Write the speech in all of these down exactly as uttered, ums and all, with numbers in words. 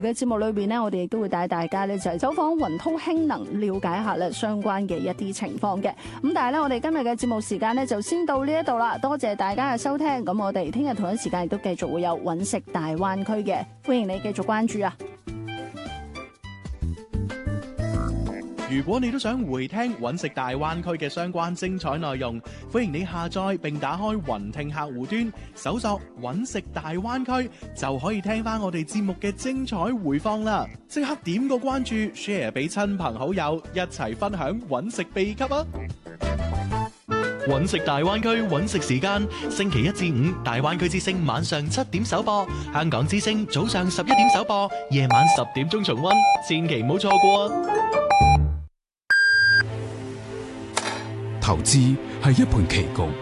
嘅節目裏邊呢，我哋亦都會帶大家呢就係走訪雲濤氫能，了解下咧相關嘅一啲情況嘅。咁但係呢，我哋今日嘅節目時間呢，就先到呢一度啦。多謝大家嘅收聽。咁我哋聽日同一時間亦都繼續會有揾食大灣區嘅，歡迎你繼續關注啊！ 如果你都想回聽揾食大灣區嘅相關精彩內容，歡迎你下載並打開雲聽客戶端，搜索揾食大灣區，就可以聽翻我哋節目嘅精彩回放啦！即刻點個關注 ，share 俾親朋好友，一齊分享揾食秘笈啊！揾食大灣區揾食時間，星期一至五大灣區之聲晚上七點首播，香港之聲早上十一點首播，夜晚十點鐘重溫，千祈唔好錯過啊！ 投資係一盤棋局，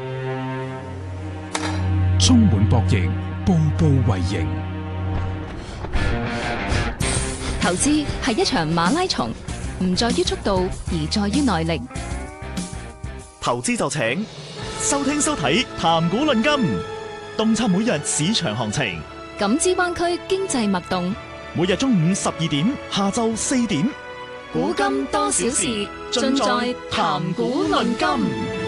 充滿博弈，步步為營。 投資係一場馬拉松，唔在於速度，而在於耐力。 投資就請收聽收睇談股論金，洞察每日市場行情， 感知灣區經濟脈動。 每日中午十二點，下晝四點。 古今多少事，盡在談股論金。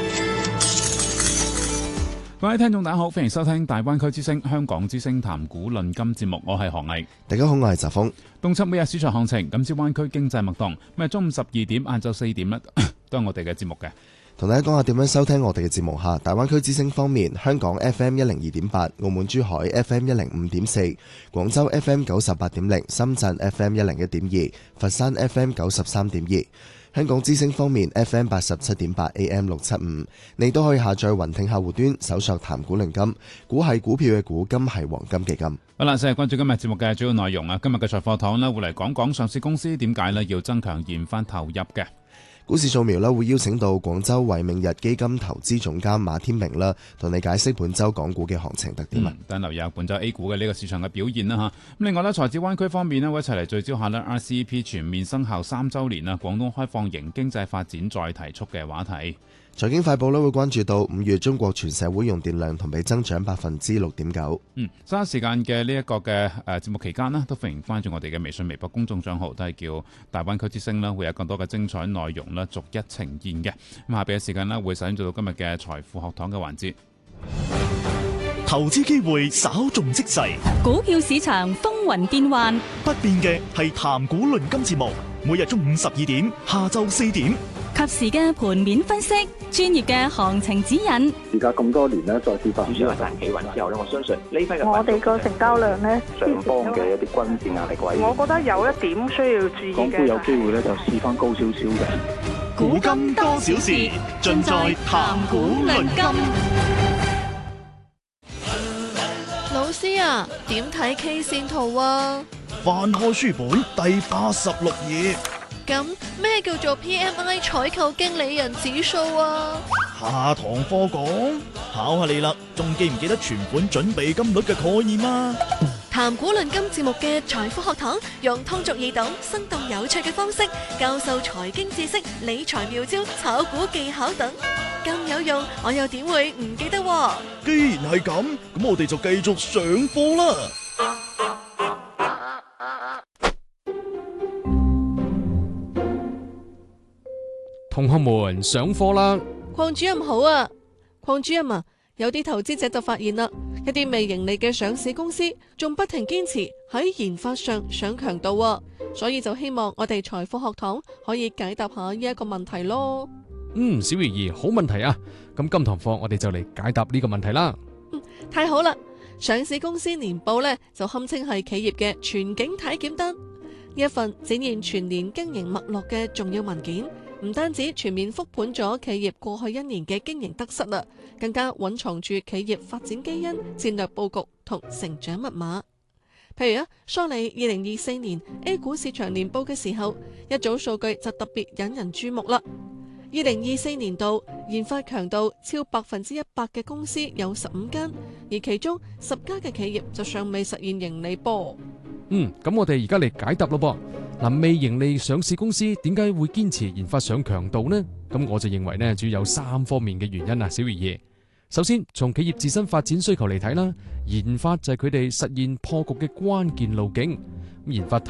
各位聽眾大家好，歡迎收聽大灣區之聲、香港之聲談股論金節目，我係何毅。 大家好，我係澤峰。 洞察每日市場行情，感知灣區經濟脈動。咁啊，中午十二點、晏晝四點咧，都係我哋嘅節目嘅。 同大家講下點樣收聽我哋嘅節目吓。大灣區之聲方面，香港 F M 一零二點八，澳門珠海 F M 一零五點四，廣州 F M 九十八點零，深圳 F M 一零一點二，佛山 F M 九十三點二。香港之聲方面 F M 八十七點八 A M 六七五，你都可以下載雲聽客戶端，搜索談股論金，股係股票嘅股，金係黃金嘅金。 好啦，先係關注今日節目嘅主要內容啊。今日嘅財貨堂呢，會嚟講講上市公司點解呢要增強研發投入嘅。 股市掃描啦，會邀請到廣州維明日基金投資總監馬天明啦，同你解釋本周港股嘅行情特點啊。 等、嗯、留意下本周 A 股嘅呢個市場嘅表現啦吓。咁另外呢，財資灣區方面呢，我一齊嚟聚焦下呢 R C E P 全面生效三周年啊，廣東開放型經濟發展再提速嘅話題。 財經快報咧會關注到五月中國全社會用電量同比增長百分之六點九。 嗯，三時間嘅呢一個嘅誒節目期間呢，都歡迎關注我哋嘅微信、微博公眾賬號，都係叫大灣區之聲啦，會有更多嘅精彩內容啦，逐一呈現嘅。咁下邊嘅時間呢，會使用到今日嘅財富學堂嘅環節。 投資機會稍縱即逝， 股票市場風雲變幻， 不變嘅係談股論金節目，每日中午十二點，下晝四點， 及時嘅盤面分析，專業嘅行情指引。 而家咁多年咧，再次發展主要係大企穩之後咧，我相信呢批嘅我哋個成交量咧， 上方嘅一啲均線壓力位， 我覺得有一點需要注意嘅。 港股有機會咧就試翻高少少嘅。 古今多少事，盡在談股論金。 老師啊，點睇 K 線圖啊？ 翻開書本第八十六頁。 咁咩叫做 P M I 採購經理人指數啊？ 下堂課講，考下你啦，仲記唔記得存款準備金率嘅概念啊？ 談股論金節目嘅財富學堂，用通俗易懂、生動有趣嘅方式教授財經知識、理財妙招、炒股技巧等，咁有用，我又點會唔記得啊？ 既然係咁，咁我哋就繼續上課啦。 同學們上課啦！ 鄺主任好啊，鄺主任啊，有啲投資者就發現啦，一啲未盈利嘅上市公司仲不停堅持喺研發上上強度啊，所以就希望我哋財富學堂可以解答下呢一個問題咯。 嗯，小魚兒，好問題啊！咁今堂課我哋就嚟解答呢個問題啦。 嗯，太好啦！上市公司年報呢，就堪稱係企業嘅全景體檢單，呢一份展現全年經營脈絡嘅重要文件。唔單止全面復盤咗企業過去一年嘅經營得失啦，更加蘊藏住企業發展基因、戰略佈局同成長密碼。譬如啊，梳理二零二四年 A 股市場年報嘅時候，一組數據就特別引人注目啦。二零二四年度研發強度超百分之一百嘅公司有十五間，而其中十家嘅企業就尚未實現盈利噃。 嗯，咁我哋而家嚟解答咯噃。嗱，未盈利上市公司點解會堅持研發上強度呢？咁我就認為呢，主要有三方面嘅原因啊，小魚兒。 首先，從企業自身發展需求嚟睇啦，研發就係佢哋實現破局嘅關鍵路徑。研發